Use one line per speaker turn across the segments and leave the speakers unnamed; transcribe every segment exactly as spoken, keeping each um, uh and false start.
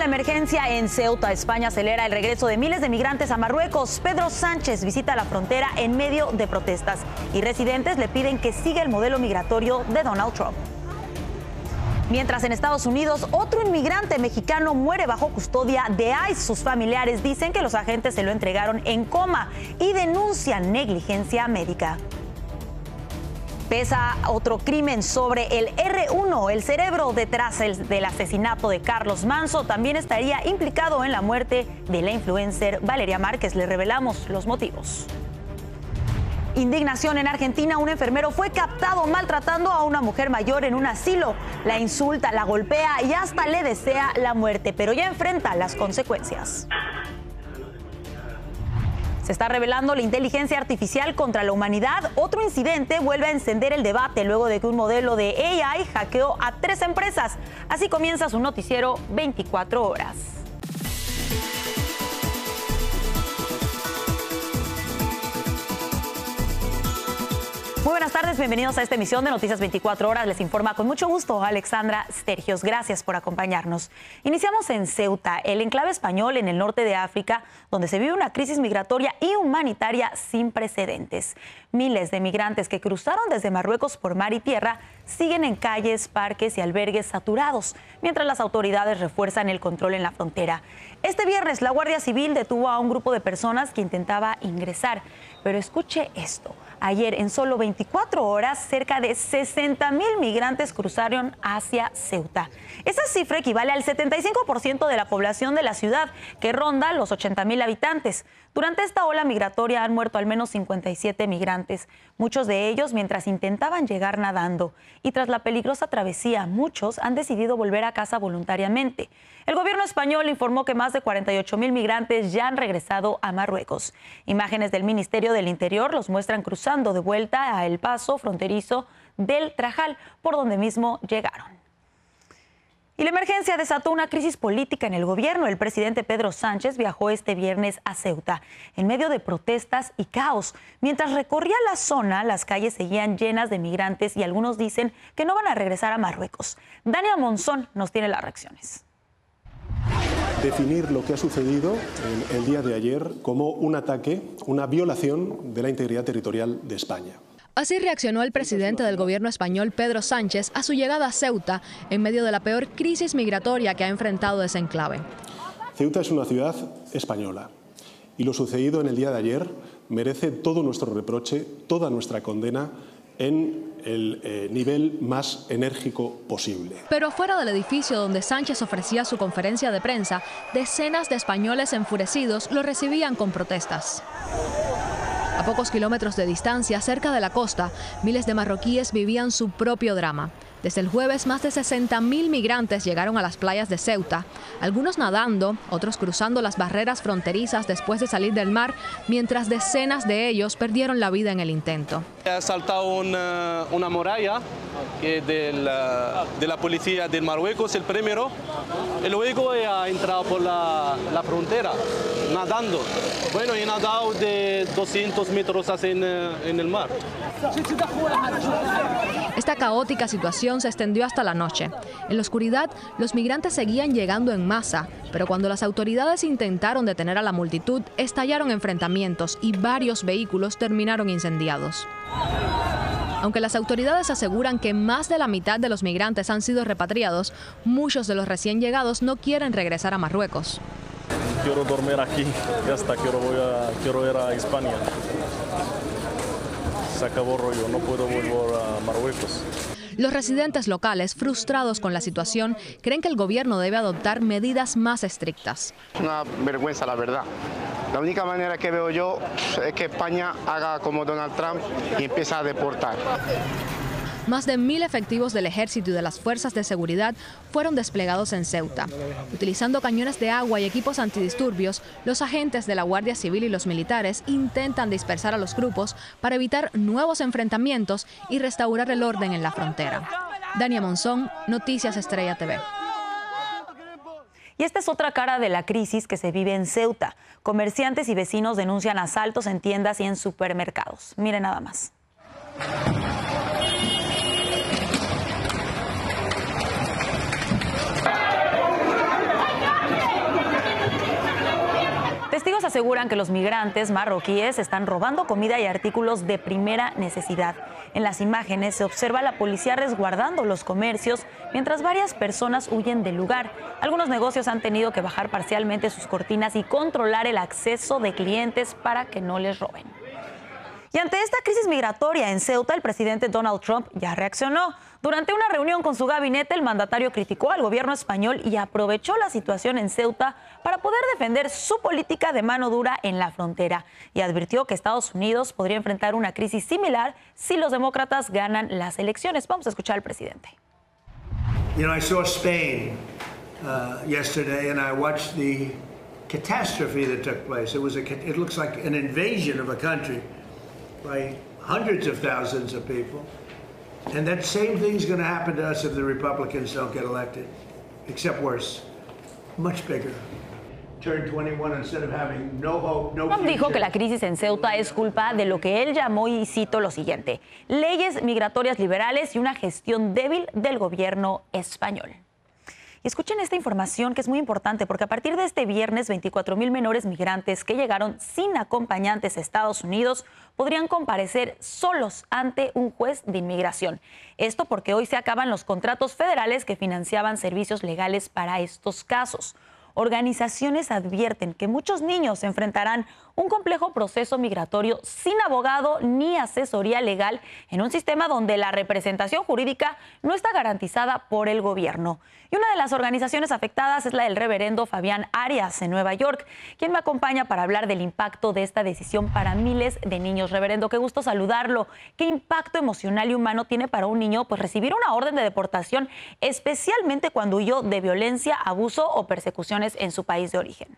emergencia en Ceuta, España acelera el regreso de miles de migrantes a Marruecos. Pedro Sánchez visita la frontera en medio de protestas y residentes le piden que siga el modelo migratorio de Donald Trump. Mientras en Estados Unidos, otro inmigrante mexicano muere bajo custodia de ICE. Sus familiares dicen que los agentes se lo entregaron en coma y denuncian negligencia médica. Pesa otro crimen sobre el erre uno, el cerebro detrás del asesinato de Carlos Manzo. También estaría implicado en la muerte de la influencer Valeria Márquez. Le revelamos los motivos. Indignación en Argentina. Un enfermero fue captado maltratando a una mujer mayor en un asilo. La insulta, la golpea y hasta le desea la muerte, pero ya enfrenta las consecuencias. Se está revelando la inteligencia artificial contra la humanidad. Otro incidente vuelve a encender el debate luego de que un modelo de A I hackeó a tres empresas. Así comienza su noticiero veinticuatro horas. Muy buenas tardes, bienvenidos a esta emisión de Noticias veinticuatro horas. Les informa con mucho gusto Alexandra Stergios. Gracias por acompañarnos. Iniciamos en Ceuta, el enclave español en el norte de África, donde se vive una crisis migratoria y humanitaria sin precedentes. Miles de migrantes que cruzaron desde Marruecos por mar y tierra siguen en calles, parques y albergues saturados, mientras las autoridades refuerzan el control en la frontera. Este viernes, la Guardia Civil detuvo a un grupo de personas que intentaba ingresar. Pero escuche esto. Ayer, en solo veinticuatro horas, cerca de sesenta mil migrantes cruzaron hacia Ceuta. Esa cifra equivale al setenta y cinco por ciento de la población de la ciudad, que ronda los ochenta mil habitantes. Durante esta ola migratoria han muerto al menos cincuenta y siete migrantes, muchos de ellos mientras intentaban llegar nadando. Y tras la peligrosa travesía, muchos han decidido volver a casa voluntariamente. El gobierno español informó que más de cuarenta y ocho mil migrantes ya han regresado a Marruecos. Imágenes del Ministerio del Interior los muestran cruzando de vuelta a el paso fronterizo del Trajal, por donde mismo llegaron. Y la emergencia desató una crisis política en el gobierno. El presidente Pedro Sánchez viajó este viernes a Ceuta, en medio de protestas y caos. Mientras recorría la zona, las calles seguían llenas de migrantes y algunos dicen que no van a regresar a Marruecos. Dania Monzón nos tiene las reacciones.
Definir lo que ha sucedido el, el día de ayer como un ataque, una violación de la integridad territorial de España.
Así reaccionó el presidente del gobierno español, Pedro Sánchez, a su llegada a Ceuta en medio de la peor crisis migratoria que ha enfrentado ese enclave.
Ceuta es una ciudad española y lo sucedido en el día de ayer merece todo nuestro reproche, toda nuestra condena en el eh, nivel más enérgico posible.
Pero fuera del edificio donde Sánchez ofrecía su conferencia de prensa, decenas de españoles enfurecidos lo recibían con protestas. A pocos kilómetros de distancia, cerca de la costa, miles de marroquíes vivían su propio drama. Desde el jueves, más de sesenta mil migrantes llegaron a las playas de Ceuta, algunos nadando, otros cruzando las barreras fronterizas después de salir del mar, mientras decenas de ellos perdieron la vida en el intento.
Ha saltado una, una muralla que de, la, de la policía de Marruecos, el primero, y luego ha entrado por la, la frontera, nadando. Bueno, he nadado de doscientos metros así en, en el mar.
Esta caótica situación se extendió hasta la noche. En la oscuridad, los migrantes seguían llegando en masa, pero cuando las autoridades intentaron detener a la multitud, estallaron enfrentamientos y varios vehículos terminaron incendiados. Aunque las autoridades aseguran que más de la mitad de los migrantes han sido repatriados, muchos de los recién llegados no quieren regresar a Marruecos.
Quiero dormir aquí y hasta quiero, voy a, quiero ir a España. Se acabó el rollo, no puedo volver a Marruecos.
Los residentes locales, frustrados con la situación, creen que el gobierno debe adoptar medidas más estrictas.
Es una vergüenza, la verdad. La única manera que veo yo es que España haga como Donald Trump y empiece a deportar.
Más de mil efectivos del ejército y de las fuerzas de seguridad fueron desplegados en Ceuta. Utilizando cañones de agua y equipos antidisturbios, los agentes de la Guardia Civil y los militares intentan dispersar a los grupos para evitar nuevos enfrentamientos y restaurar el orden en la frontera. Dania Monzón, Noticias Estrella T V.
Y esta es otra cara de la crisis que se vive en Ceuta. Comerciantes y vecinos denuncian asaltos en tiendas y en supermercados. Miren nada más. aseguran que los migrantes marroquíes están robando comida y artículos de primera necesidad. En las imágenes se observa a la policía resguardando los comercios mientras varias personas huyen del lugar. Algunos negocios han tenido que bajar parcialmente sus cortinas y controlar el acceso de clientes para que no les roben. Y ante esta crisis migratoria en Ceuta, el presidente Donald Trump ya reaccionó. Durante una reunión con su gabinete, el mandatario criticó al gobierno español y aprovechó la situación en Ceuta para poder defender su política de mano dura en la frontera. Y advirtió que Estados Unidos podría enfrentar una crisis similar si los demócratas ganan las elecciones. Vamos a escuchar al presidente.
You know, I saw Spain uh, yesterday and I watched the catastrophe that took place. It was a, it looks like an invasion of a country by hundreds of thousands of people. And that same thing's going to happen to us if the Republicans don't get elected, except worse, much bigger. Turn twenty-one instead of having no hope, no
Trump
future.
dijo que la crisis en Ceuta es culpa de lo que él llamó, y cito lo siguiente, leyes migratorias liberales y una gestión débil del gobierno español. Y escuchen esta información que es muy importante porque a partir de este viernes, veinticuatro mil menores migrantes que llegaron sin acompañantes a Estados Unidos podrían comparecer solos ante un juez de inmigración. Esto porque hoy se acaban los contratos federales que financiaban servicios legales para estos casos. Organizaciones advierten que muchos niños enfrentarán un complejo proceso migratorio sin abogado ni asesoría legal en un sistema donde la representación jurídica no está garantizada por el gobierno. Y una de las organizaciones afectadas es la del reverendo Fabián Arias en Nueva York, quien me acompaña para hablar del impacto de esta decisión para miles de niños. Reverendo, qué gusto saludarlo. ¿Qué impacto emocional y humano tiene para un niño pues recibir una orden de deportación, especialmente cuando huyó de violencia, abuso o persecuciones en su país de origen?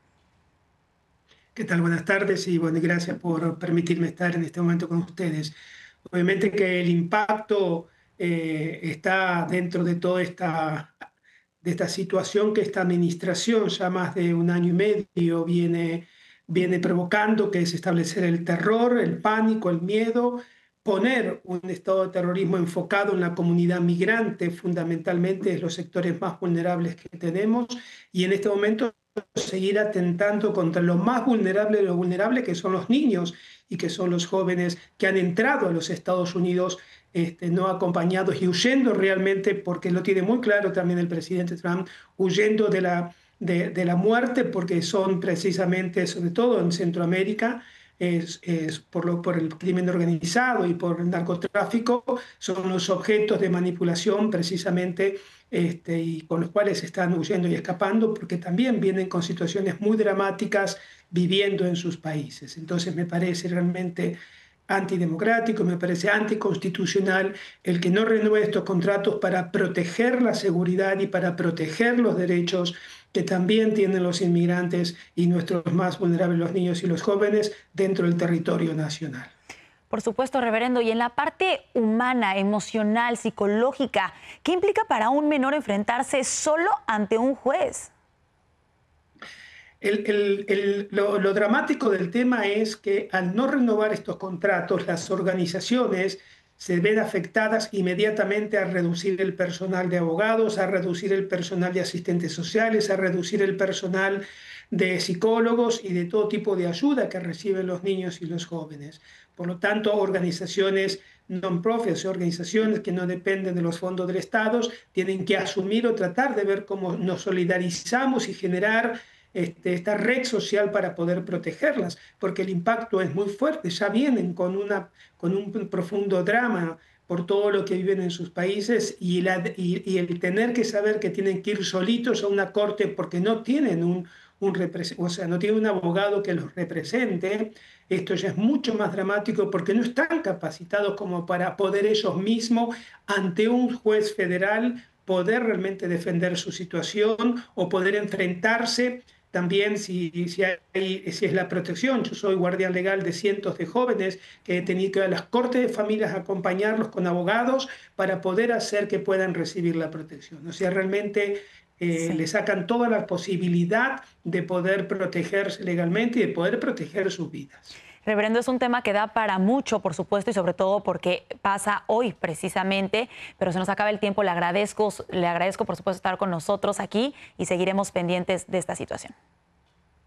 ¿Qué tal? Buenas tardes y bueno, gracias por permitirme estar en este momento con ustedes. Obviamente que el impacto eh, está dentro de toda esta, de esta situación que esta administración ya más de un año y medio viene, viene provocando, que es establecer el terror, el pánico, el miedo, poner un estado de terrorismo enfocado en la comunidad migrante, fundamentalmente en los sectores más vulnerables que tenemos, y en este momento seguir atentando contra lo más vulnerable de lo vulnerable, que son los niños y que son los jóvenes que han entrado a los Estados Unidos este, no acompañados y huyendo realmente, porque lo tiene muy claro también el presidente Trump, huyendo de la, de, de la muerte, porque son precisamente, sobre todo en Centroamérica, Es, es por, lo, por el crimen organizado y por el narcotráfico, son los objetos de manipulación precisamente este, y con los cuales están huyendo y escapando, porque también vienen con situaciones muy dramáticas viviendo en sus países. Entonces me parece realmente antidemocrático, me parece anticonstitucional el que no renueve estos contratos para proteger la seguridad y para proteger los derechos que también tienen los inmigrantes y nuestros más vulnerables, los niños y los jóvenes, dentro del territorio nacional.
Por supuesto, reverendo. Y en la parte humana, emocional, psicológica, ¿qué implica para un menor enfrentarse solo ante un juez?
El, el, el, lo, lo dramático del tema es que al no renovar estos contratos, las organizaciones se ven afectadas inmediatamente a reducir el personal de abogados, a reducir el personal de asistentes sociales, a reducir el personal de psicólogos y de todo tipo de ayuda que reciben los niños y los jóvenes. Por lo tanto, organizaciones non-profits, organizaciones que no dependen de los fondos del Estado, tienen que asumir o tratar de ver cómo nos solidarizamos y generar Este, esta red social para poder protegerlas, porque el impacto es muy fuerte. Ya vienen con, una, con un profundo drama por todo lo que viven en sus países y, la, y, y el tener que saber que tienen que ir solitos a una corte porque no tienen un, un, o sea, no tienen un abogado que los represente. Esto ya es mucho más dramático porque no están capacitados como para poder ellos mismos ante un juez federal poder realmente defender su situación o poder enfrentarse. También si, si, hay, si es la protección. Yo soy guardián legal de cientos de jóvenes que he tenido que ir a las cortes de familias a acompañarlos con abogados para poder hacer que puedan recibir la protección. O sea, realmente eh, sí. le sacan toda la posibilidad de poder protegerse legalmente y de poder proteger sus vidas.
Reverendo, es un tema que da para mucho, por supuesto, y sobre todo porque pasa hoy precisamente, pero se nos acaba el tiempo. Le agradezco, le agradezco por supuesto estar con nosotros aquí y seguiremos pendientes de esta situación.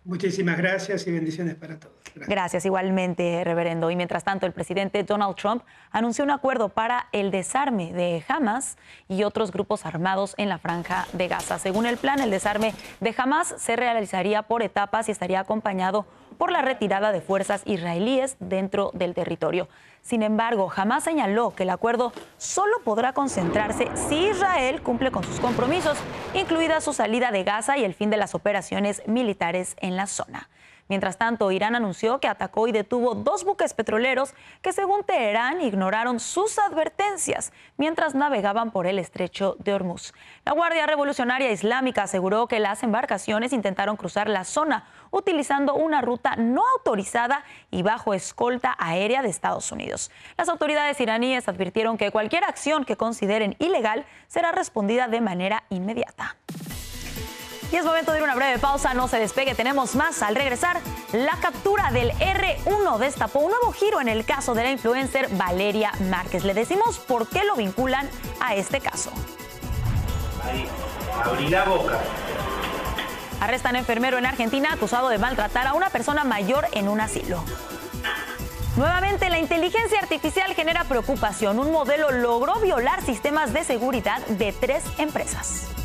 Muchísimas gracias y bendiciones para todos.
Gracias. Gracias igualmente, reverendo. Y mientras tanto, el presidente Donald Trump anunció un acuerdo para el desarme de Hamas y otros grupos armados en la Franja de Gaza. Según el plan, el desarme de Hamas se realizaría por etapas y estaría acompañado por la retirada de fuerzas israelíes dentro del territorio. Sin embargo, Hamas señaló que el acuerdo solo podrá concentrarse si Israel cumple con sus compromisos, incluida su salida de Gaza y el fin de las operaciones militares en la zona. Mientras tanto, Irán anunció que atacó y detuvo dos buques petroleros que, según Teherán, ignoraron sus advertencias mientras navegaban por el estrecho de Hormuz. La Guardia Revolucionaria Islámica aseguró que las embarcaciones intentaron cruzar la zona utilizando una ruta no autorizada y bajo escolta aérea de Estados Unidos. Las autoridades iraníes advirtieron que cualquier acción que consideren ilegal será respondida de manera inmediata. Y es momento de ir a una breve pausa, no se despegue, tenemos más al regresar. La captura del erre uno destapó un nuevo giro en el caso de la influencer Valeria Márquez. Le decimos por qué lo vinculan a este caso.
Ahí, abrí la boca.
Arrestan a enfermero en Argentina acusado de maltratar a una persona mayor en un asilo. Nuevamente, la inteligencia artificial genera preocupación. Un modelo logró violar sistemas de seguridad de tres empresas.